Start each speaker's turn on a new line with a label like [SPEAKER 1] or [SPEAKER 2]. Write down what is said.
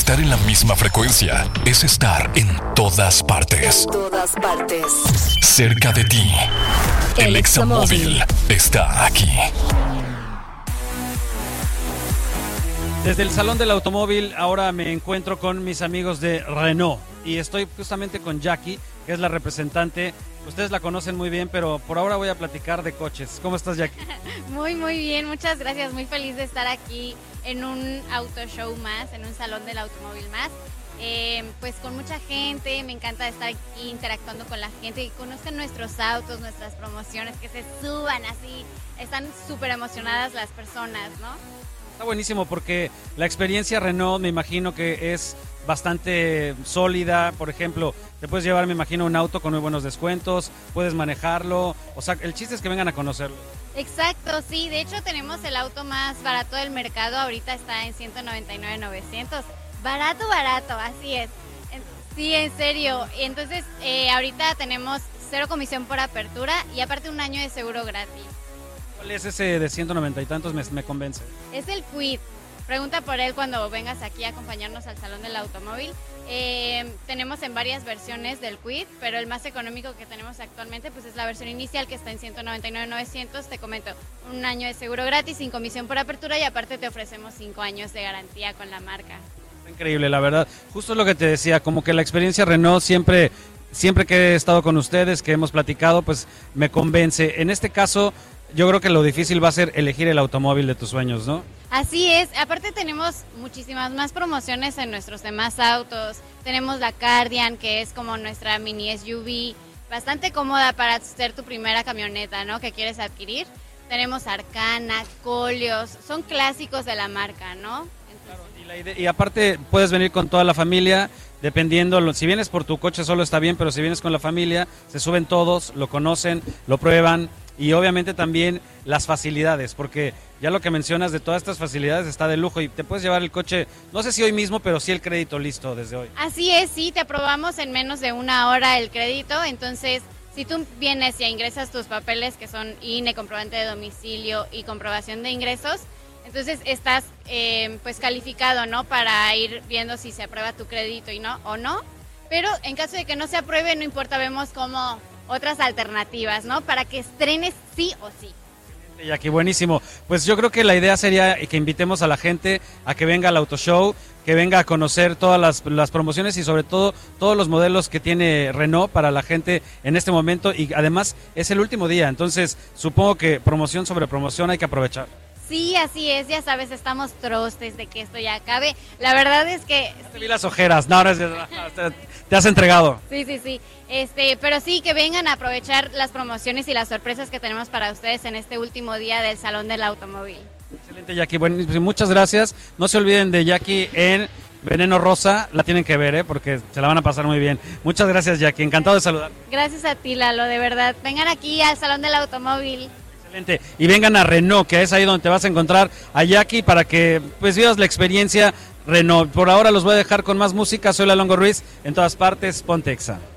[SPEAKER 1] Estar en la misma frecuencia es estar en todas partes.
[SPEAKER 2] En todas partes.
[SPEAKER 1] Cerca de ti. El Examóvil está aquí.
[SPEAKER 3] Desde el Salón del Automóvil ahora me encuentro con mis amigos de Renault y estoy justamente con Jackie, que es la representante. Ustedes la conocen muy bien, pero por ahora voy a platicar de coches. ¿Cómo estás, Jackie?
[SPEAKER 4] Muy bien, muchas gracias. Muy feliz de estar aquí en un auto show más, en un Salón del Automóvil más. Pues con mucha gente, me encanta estar aquí interactuando con la gente, que conozcan nuestros autos, nuestras promociones, que se suban así. Están súper emocionadas las personas, ¿no?
[SPEAKER 3] Está buenísimo porque la experiencia Renault me imagino que es bastante sólida. Por ejemplo, te puedes llevar, me imagino, un auto con muy buenos descuentos, puedes manejarlo, o sea, el chiste es que vengan a conocerlo.
[SPEAKER 4] Exacto, sí, de hecho tenemos el auto más barato del mercado, ahorita está en 199,900, barato, así es, sí, en serio. Entonces ahorita tenemos 0 comisión por apertura y aparte un año de seguro gratis.
[SPEAKER 3] ¿Cuál es ese de 190 y tantos? Me convence.
[SPEAKER 4] Es el Kwid. Pregunta por él cuando vengas aquí a acompañarnos al Salón del Automóvil. Tenemos en varias versiones del Kwid, pero el más económico que tenemos actualmente pues es la versión inicial, que está en 199,900. Te comento, un año de seguro gratis, sin comisión por apertura, y aparte te ofrecemos 5 años de garantía con la marca.
[SPEAKER 3] Increíble, la verdad. Justo lo que te decía, como que la experiencia Renault siempre que he estado con ustedes, que hemos platicado, pues me convence. En este caso, yo creo que lo difícil va a ser elegir el automóvil de tus sueños, ¿no?
[SPEAKER 4] Así es, aparte tenemos muchísimas más promociones en nuestros demás autos. Tenemos la Cardian, que es como nuestra mini SUV, bastante cómoda para ser tu primera camioneta, ¿no?, que quieres adquirir. Tenemos Arcana, Koleos, son clásicos de la marca, ¿no?
[SPEAKER 3] Y aparte puedes venir con toda la familia, dependiendo, si vienes por tu coche solo está bien, pero si vienes con la familia, se suben todos, lo conocen, lo prueban. Y obviamente también las facilidades, porque ya lo que mencionas de todas estas facilidades está de lujo y te puedes llevar el coche, no sé si hoy mismo, pero sí el crédito listo desde hoy.
[SPEAKER 4] Así es, sí, te aprobamos en menos de 1 hora el crédito. Entonces, si tú vienes y ingresas tus papeles, que son INE, comprobante de domicilio y comprobación de ingresos, entonces estás pues calificado, ¿no?, para ir viendo si se aprueba tu crédito o no. Pero en caso de que no se apruebe, no importa, vemos como otras alternativas, ¿no?, para que estrenes sí o sí.
[SPEAKER 3] Jackie, buenísimo. Pues yo creo que la idea sería que invitemos a la gente a que venga al Auto Show, que venga a conocer todas las promociones y sobre todo todos los modelos que tiene Renault para la gente en este momento, y además es el último día, entonces supongo que promoción sobre promoción hay que aprovechar.
[SPEAKER 4] Sí, así es, ya sabes, estamos trostes de que esto ya acabe. La verdad es que...
[SPEAKER 3] Ya te vi las ojeras, no, te has entregado.
[SPEAKER 4] Sí. Pero sí, que vengan a aprovechar las promociones y las sorpresas que tenemos para ustedes en este último día del Salón del Automóvil.
[SPEAKER 3] Excelente, Jackie. Bueno, pues muchas gracias. No se olviden de Jackie en Veneno Rosa. La tienen que ver, porque se la van a pasar muy bien. Muchas gracias, Jackie. Encantado de saludar.
[SPEAKER 4] Gracias a ti, Lalo, de verdad. Vengan aquí al Salón del Automóvil.
[SPEAKER 3] Excelente. Y vengan a Renault, que es ahí donde te vas a encontrar a Jackie para que pues vivas la experiencia Renault. Por ahora los voy a dejar con más música. Soy Lalongo Ruiz. En todas partes, ponte Exa.